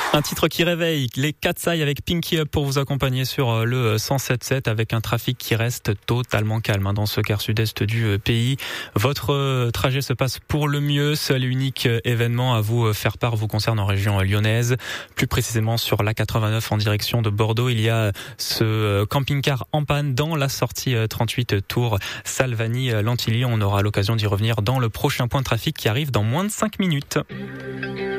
Un titre qui réveille, les Katseye avec Pinky Up pour vous accompagner sur le 107.7 avec un trafic qui reste totalement calme dans ce quart sud-est du pays. Votre trajet se passe pour le mieux. Seul et unique événement à vous faire part vous concerne en région lyonnaise. Plus précisément sur l'A89 en direction de Bordeaux. Il y a ce camping-car en panne dans la sortie 38 Tours Salvani-Lantilly. On aura l'occasion d'y revenir dans le prochain point de trafic qui arrive dans moins de 5 minutes.